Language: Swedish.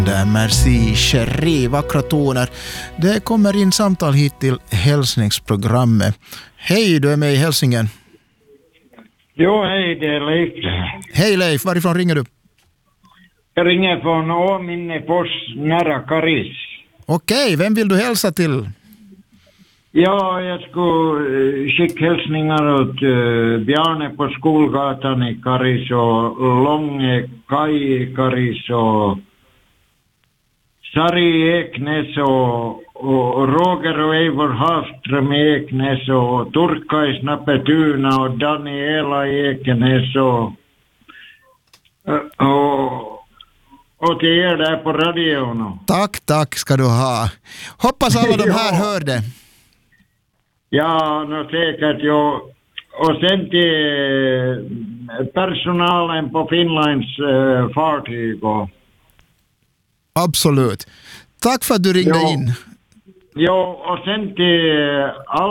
Merci, Cherie, vackra toner. Det kommer in samtal hit till hälsningsprogrammet. Hej, du är med i hälsningen. Jo, hej, det är Leif. Hej Leif, varifrån ringer du? Jag ringer från Åminnefors nära Karis. Okej, vem vill du hälsa till? Ja, jag skulle skicka hälsningar åt Bjarne på Skolgatan i Karis och Långe Kaj i Karis och Sari Eknäs och Roger och Eivor Hafström i Eknäs och Turka i Snappetuna och Daniela i Ekenäs och till er där på radion. Tack ska du ha. Hoppas alla de här hörde. Ja, säkert ja. Och sen till personalen på Finlands fartyg. Absolut. Tack för att du ringde in. Jo, och sen till alla